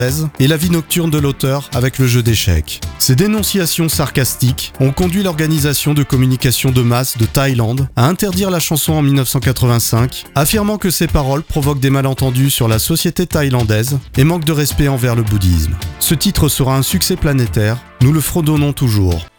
et la vie nocturne de l'auteur avec le jeu d'échecs. Ces dénonciations sarcastiques ont conduit l'organisation de communication de masse de Thaïlande à interdire la chanson en 1985, affirmant que ses paroles provoquent des malentendus sur la société thaïlandaise et manquent de respect envers le bouddhisme. Ce titre sera un succès planétaire, nous le fredonnons toujours.